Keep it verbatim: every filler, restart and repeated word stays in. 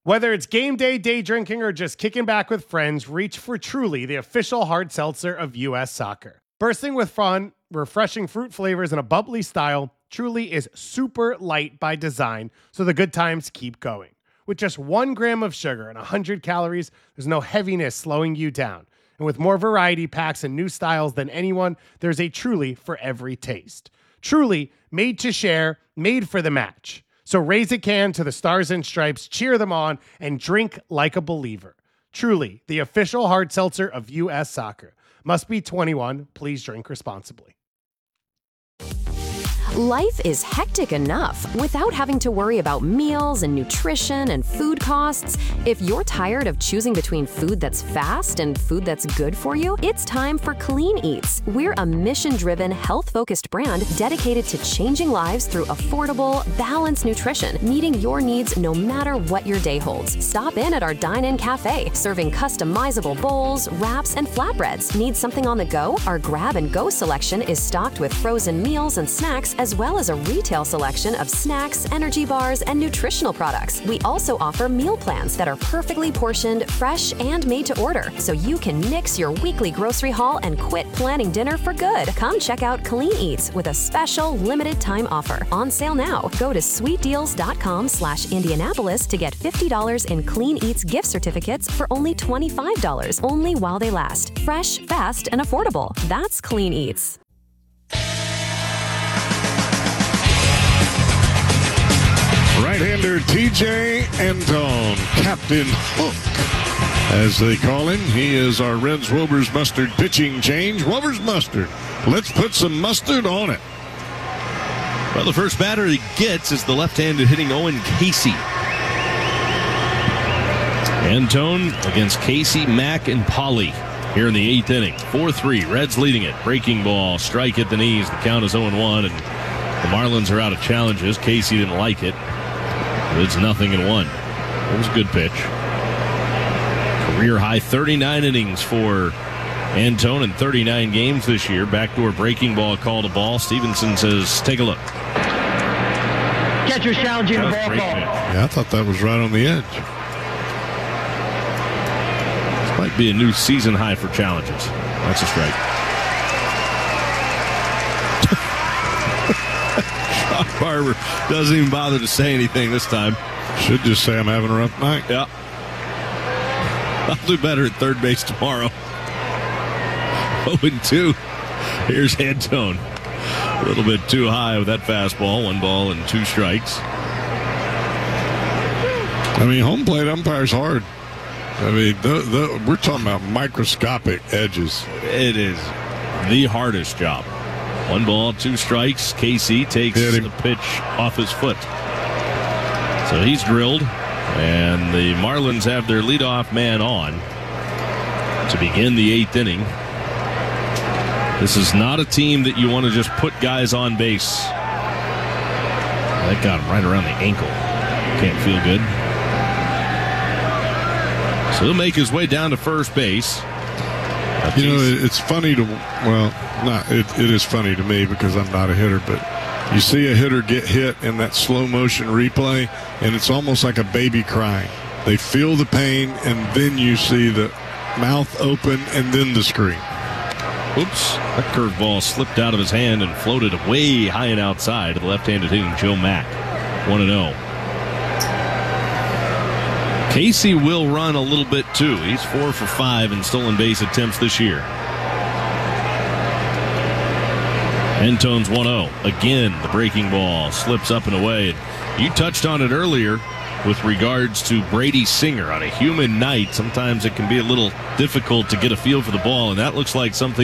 Whether it's game day, day drinking, or just kicking back with friends, reach for Truly, the official hard seltzer of U S Soccer. Bursting with fun, refreshing fruit flavors, and a bubbly style, Truly is super light by design, so the good times keep going. With just one gram of sugar and one hundred calories, there's no heaviness slowing you down. And with more variety packs and new styles than anyone, there's a Truly for every taste. Truly, made to share, made for the match. So raise a can to the Stars and Stripes, cheer them on, and drink like a believer. Truly, the official hard seltzer of U S Soccer. Must be twenty-one. Please drink responsibly. Life is hectic enough without having to worry about meals and nutrition and food costs. If you're tired of choosing between food that's fast and food that's good for you, it's time for Clean Eats. We're a mission-driven, health-focused brand dedicated to changing lives through affordable, balanced nutrition, meeting your needs no matter what your day holds. Stop in at our dine-in cafe, serving customizable bowls, wraps, and flatbreads. Need something on the go? Our grab-and-go selection is stocked with frozen meals and snacks, as well as a retail selection of snacks, energy bars, and nutritional products. We also offer meal plans that are perfectly portioned, fresh, and made to order, so you can nix your weekly grocery haul and quit planning dinner for good. Come check out Clean Eats with a special limited time offer. On sale now. Go to sweetdeals.com slash Indianapolis to get fifty dollars in Clean Eats gift certificates for only twenty-five dollars, only while they last. Fresh, fast, and affordable. That's Clean Eats. Right-hander T J Antone, Captain Hook, as they call him. He is our Reds Wober's Mustard pitching change. Wober's Mustard. Let's put some mustard on it. Well, the first batter he gets is the left-handed hitting Owen Casey. Antone against Casey, Mack, and Polly here in the eighth inning. four three, Reds leading it. Breaking ball, strike at the knees. The count is oh and one, and the Marlins are out of challenges. Casey didn't like it. It's nothing and one. It was a good pitch. Career high thirty-nine innings for Antone in thirty-nine games this year. Backdoor breaking ball called a ball. Stevenson says, take a look. Catcher's challenging the ball call. Yeah, I thought that was right on the edge. This might be a new season high for challenges. That's a strike. Barber doesn't even bother to say anything this time. Should just say I'm having a rough night. Yeah. I'll do better at third base tomorrow. oh and two. Here's Antone. A little bit too high with that fastball. One ball and two strikes. I mean, home plate umpire's hard. I mean, the, the, we're talking about microscopic edges. It is the hardest job. One ball, two strikes. Casey takes the pitch off his foot. So he's drilled, and the Marlins have their leadoff man on to begin the eighth inning. This is not a team that you want to just put guys on base. That got him right around the ankle. Can't feel good. So he'll make his way down to first base. You know, it's funny to, well, not it, it is funny to me because I'm not a hitter, but you see a hitter get hit in that slow motion replay, and it's almost like a baby crying. They feel the pain, and then you see the mouth open, and then the scream. Oops, that curveball slipped out of his hand and floated way high and outside to the left-handed hitting Joe Mack. one and oh. Casey will run a little bit, too. He's four for five in stolen base attempts this year. Antone's one oh. Again, the breaking ball slips up and away. You touched on it earlier with regards to Brady Singer. On a humid night, sometimes it can be a little difficult to get a feel for the ball, and that looks like something